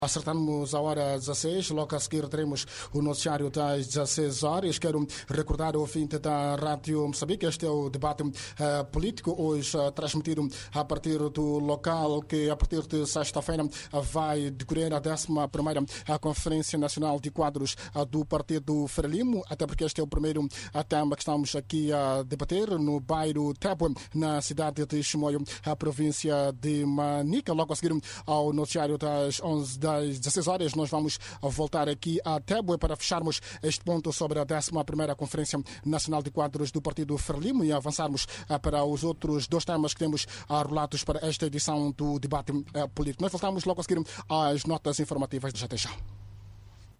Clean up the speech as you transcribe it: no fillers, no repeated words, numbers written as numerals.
Acertamos a hora 16, logo a seguir teremos o noticiário das 16 horas. Quero recordar ao ouvinte da Rádio Moçambique, este é o debate político, hoje transmitido a partir do local que a partir de sexta-feira vai decorrer a 11ª Conferência Nacional de Quadros do Partido Frelimo, até porque este é o primeiro tema que estamos aqui a debater no bairro Tebue, na cidade de Chimoio, a província de Manica. Logo a seguir ao noticiário das 16 horas, nós vamos voltar aqui a Tebue para fecharmos este ponto sobre a 11ª Conferência Nacional de Quadros do Partido Frelimo e avançarmos para os outros dois temas que temos relatos para esta edição do debate político. Nós voltamos logo a seguir às notas informativas. Até já.